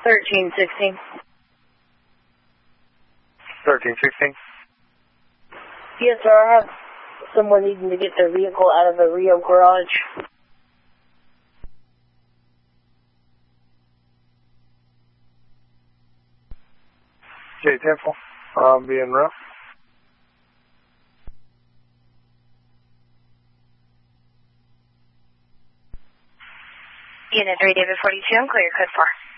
1316. 1316. Yes, sir. I have someone needing to get their vehicle out of the Rio garage. J Temple, being rough. Unit 3, David 42, clear code 4.